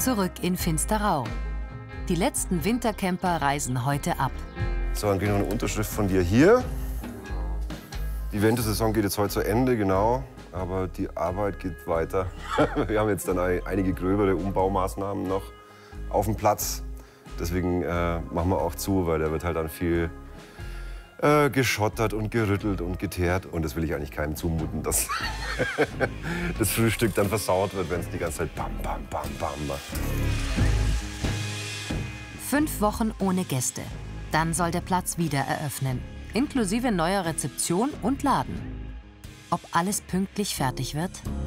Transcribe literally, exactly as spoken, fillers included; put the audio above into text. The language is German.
Zurück in Finsterau. Die letzten Wintercamper reisen heute ab. So, dann geht noch eine Unterschrift von dir hier. Die Wintersaison geht jetzt heute zu Ende, genau. Aber die Arbeit geht weiter. Wir haben jetzt dann einige gröbere Umbaumaßnahmen noch auf dem Platz. Deswegen äh, machen wir auch zu, weil da wird halt dann viel äh, geschottert und gerüttelt und geteert. Und das will ich eigentlich keinem zumuten, dass das Frühstück dann versaut wird, wenn es die ganze Zeit bam, bam, bam, bam macht. Fünf Wochen ohne Gäste. Dann soll der Platz wieder eröffnen. Inklusive neuer Rezeption und Laden. Ob alles pünktlich fertig wird?